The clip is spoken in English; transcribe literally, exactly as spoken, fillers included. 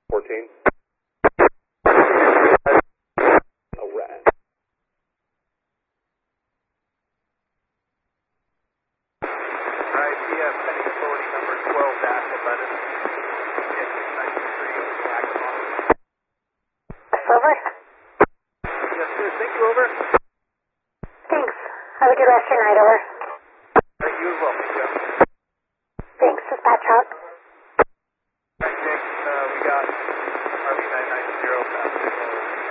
fourteen. A rat. Alright, P F Pending Authority number twelve dash eleven. Over. Yes, sir. Thank you, over. Thanks. Have a good rest of your night, over. Thank you as well, thank you. Thanks, dispatch out.